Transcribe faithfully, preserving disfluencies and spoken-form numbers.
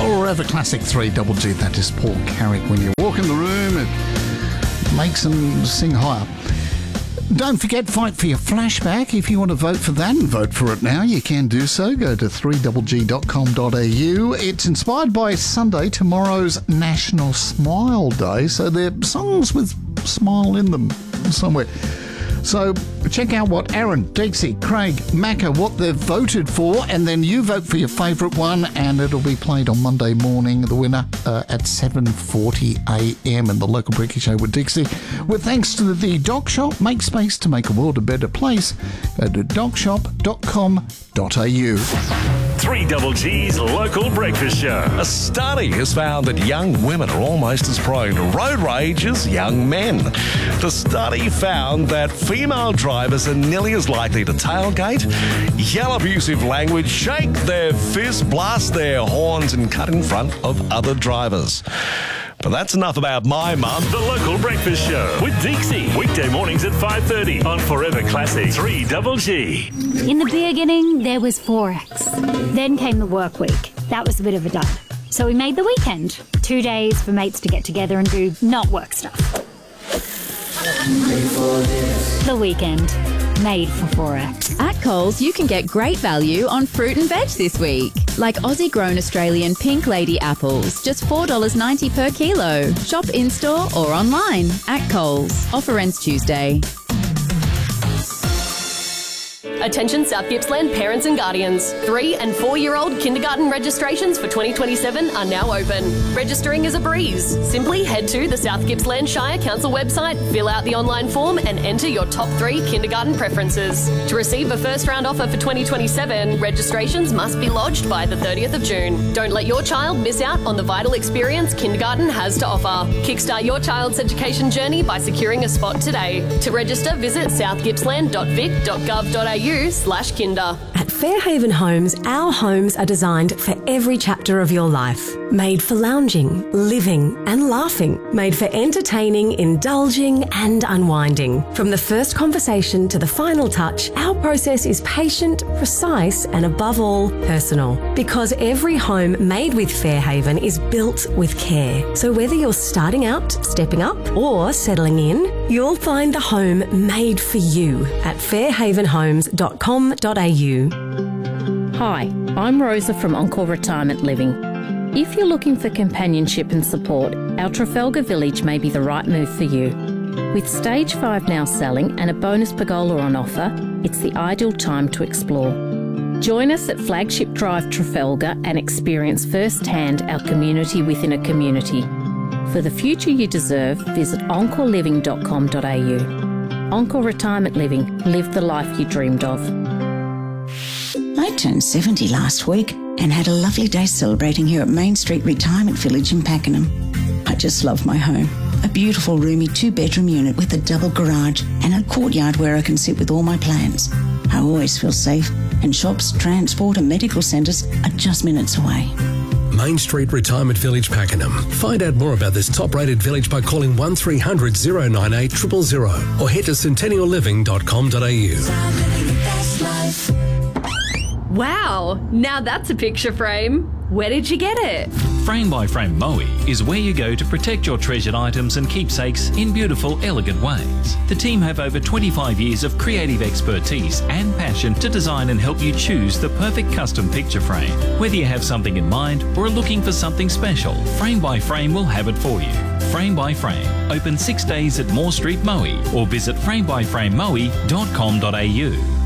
Forever Classic three double G. That is Paul Carrick. When you walk in the room, it makes them sing higher. Don't forget, fight for your flashback. If you want to vote for that and vote for it now, you can do so. Go to three double g dot com dot a u. It's inspired by Sunday, tomorrow's National Smile Day. So they're songs with smile in them somewhere. So check out what Aaron, Dixie, Craig, Macca, what they've voted for, and then you vote for your favourite one, and it'll be played on Monday morning, the winner, uh, at seven forty a m in the local Breaky Show with Dixie. With thanks to the Doc Shop, make space to make a world a better place. Go to doc shop dot com dot a u. three double G's Local Breakfast Show. A study has found that young women are almost as prone to road rage as young men. The study found that female drivers are nearly as likely to tailgate, yell abusive language, shake their fist, blast their horns and cut in front of other drivers. But that's enough about my mum. The Local Breakfast Show with Dixie. Weekday mornings at five thirty on Forever Classic three double G. In the beginning, there was Forex. Then came the work week. That was a bit of a dud. So we made the weekend. Two days for mates to get together and do not work stuff. The weekend. Made for Forex. At Coles, you can get great value on fruit and veg this week. Like Aussie-grown Australian Pink Lady apples, just four dollars ninety per kilo. Shop in-store or online. At Coles. Offer ends Tuesday. Attention South Gippsland parents and guardians. Three and four-year-old kindergarten registrations for twenty twenty-seven are now open. Registering is a breeze. Simply head to the South Gippsland Shire Council website, fill out the online form and enter your top three kindergarten preferences. To receive a first-round offer for twenty twenty-seven, registrations must be lodged by the thirtieth of June. Don't let your child miss out on the vital experience kindergarten has to offer. Kickstart your child's education journey by securing a spot today. To register, visit south gippsland dot vic dot gov dot a u slash kinder. At Fairhaven Homes, our homes are designed for every chapter of your life. Made for lounging, living and laughing. Made for entertaining, indulging and unwinding. From the first conversation to the final touch, our process is patient, precise and above all, personal. Because every home made with Fairhaven is built with care. So whether you're starting out, stepping up or settling in, you'll find the home made for you at fairhaven homes dot com dot a u. Hi, I'm Rosa from Encore Retirement Living. If you're looking for companionship and support, our Trafalgar Village may be the right move for you. With Stage five now selling and a bonus pergola on offer, it's the ideal time to explore. Join us at Flagship Drive Trafalgar and experience firsthand our community within a community. For the future you deserve, visit encore living dot com dot a u. Encore Retirement Living. Live the life you dreamed of. I turned seventy last week and had a lovely day celebrating here at Main Street Retirement Village in Pakenham. I just love my home. A beautiful, roomy two-bedroom unit with a double garage and a courtyard where I can sit with all my plants. I always feel safe, and shops, transport and medical centres are just minutes away. Main Street Retirement Village, Pakenham. Find out more about this top-rated village by calling one three hundred oh nine eight zero zero zero or head to centennial living dot com dot a u. Wow, now that's a picture frame. Where did you get it? Frame by Frame Moe is where you go to protect your treasured items and keepsakes in beautiful, elegant ways. The team have over twenty-five years of creative expertise and passion to design and help you choose the perfect custom picture frame. Whether you have something in mind or are looking for something special, Frame by Frame will have it for you. Frame by Frame, open six days at Moore Street, Moe, or visit frame by frame moe dot com dot a u.